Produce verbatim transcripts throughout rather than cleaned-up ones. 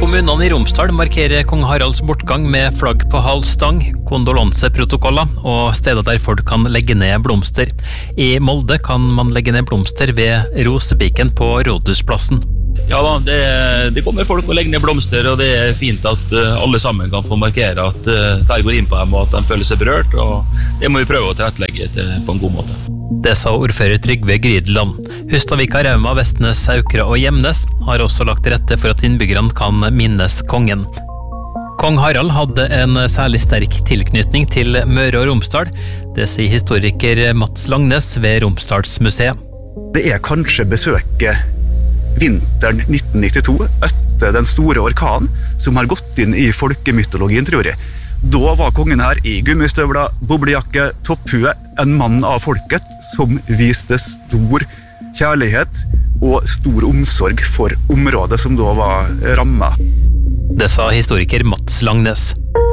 Kommunene i Romsdal markerer kong Haralds bortgang med flagg på halv stang, kondolanseprotokoller og steder der folk kan legge ned blomster. I Molde kan man legge ned blomster ved Rosepiken på Rådhusplassen. Ja da, det, det kommer folk og legger ned blomster, og det er fint at uh, alle sammen kan få markere at uh, det går inn på dem, og at de føler seg berørt, og det må vi prøve å tilrettelegge til, på en god måte. Det sa ordfører Trygve Grydeland. Hustadvika, Rauma, Vestnes, Saukra og Gjemnes har også lagt til rette for at innbyggerne kan minnes kongen. Kong Harald hadde en særlig sterk tilknytning til Møre og Romsdal. Det sier historiker Mats Langnes ved Romsdalsmuseet. Det er kanskje besøket vinteren nitten nittito, etter den store orkanen, som har gått inn i folkemytologien, tror jeg. Da var kongen her i gummistøvler, boblejakke, topphue, en mann av folket som viste stor kjærlighet og stor omsorg for området som da var rammet. Det sa historiker Mats Langnes.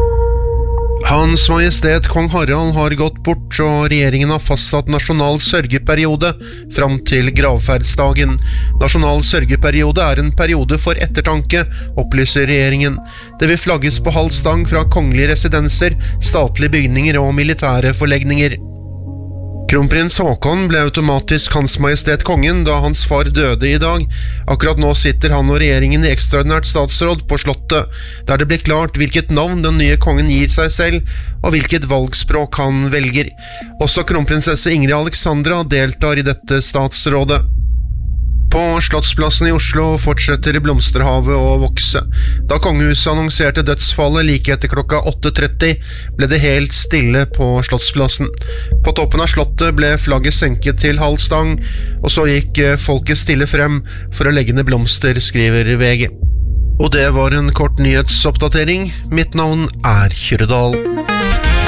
Hans Majestet Kong Harald har gått bort, og regjeringen har fastsatt nasjonal sørgeperiode fram til gravferdsdagen. Nasjonal sørgeperiode er en periode for ettertanke, opplyser regjeringen. Det vil flagges på halv stang fra kongelige residenser, statlige bygninger og militære forlegninger. Kronprins Haakon ble automatisk Hans Majestet Kongen da hans far døde i dag. Akkurat nå sitter han og regjeringen i ekstraordinært statsråd på Slottet, der det blir klart hvilket navn den nye kongen gir seg selv, og hvilket valgspråk han velger. Også kronprinsesse Ingrid Alexandra deltar i dette statsrådet. På Slottsplassen i Oslo fortsetter blomsterhavet å vokse. Da kongehuset annonserte dødsfallet like etter klokka åtte tretti, ble det helt stille på Slottsplassen. På toppen av slottet ble flagget senket til halv stang, og så gikk folket stille frem for å legge ned blomster, skriver V G. Og det var en kort nyhetsoppdatering. Mitt navn er Kyrre Dahl.